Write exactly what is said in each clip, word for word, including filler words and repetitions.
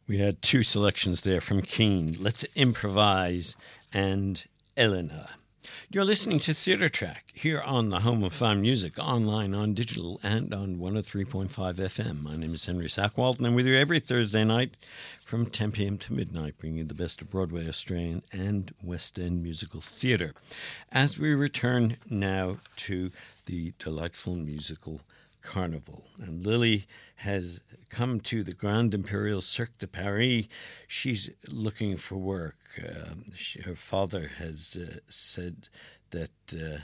We had two selections there from Keane, Let's Improvise and Elena. You're listening to Theatre Track here on the home of fine music, online, on digital, and on one oh three point five F M. My name is Henry Sackwald, and I'm with you every Thursday night from ten p.m. to midnight, bringing you the best of Broadway, Australian, and West End musical theatre. As we return now to the delightful musical Carnival. And Lily has come to the Grand Imperial Cirque de Paris. She's looking for work. Uh, she, her father has uh, said that uh,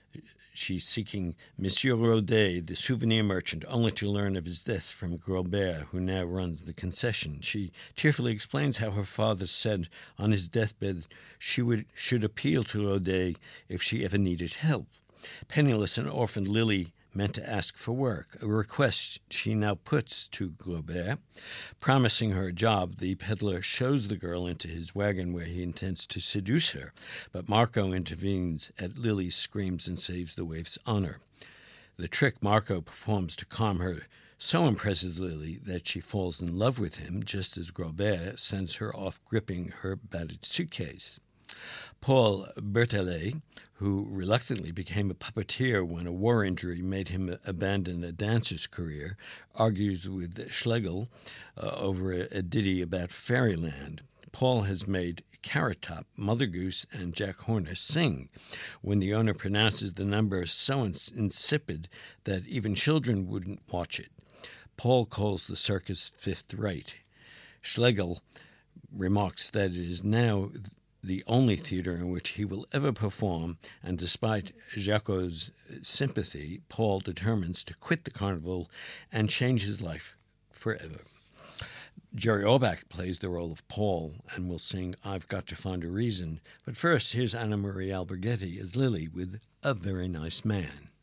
she's seeking Monsieur Rodet, the souvenir merchant, only to learn of his death from Grobert, who now runs the concession. She tearfully explains how her father said on his deathbed she would should appeal to Rodet if she ever needed help. Penniless and orphaned Lily meant to ask for work, a request she now puts to Grobert. Promising her a job, the peddler shows the girl into his wagon where he intends to seduce her, but Marco intervenes at Lily's screams and saves the waif's honor. The trick Marco performs to calm her so impresses Lily that she falls in love with him, just as Grobert sends her off gripping her battered suitcase. Paul Berthelet, who reluctantly became a puppeteer when a war injury made him abandon a dancer's career, argues with Schlegel uh, over a, a ditty about fairyland. Paul has made Carrot Top, Mother Goose, and Jack Horner sing when the owner pronounces the number so ins- insipid that even children wouldn't watch it. Paul calls the circus fifth rate. Schlegel remarks that it is now the only theater in which he will ever perform, and despite Jacquot's sympathy, Paul determines to quit the carnival and change his life forever. Jerry Orbach plays the role of Paul and will sing I've Got to Find a Reason. But first, here's Anna Marie Alberghetti as Lily with A Very Nice Man.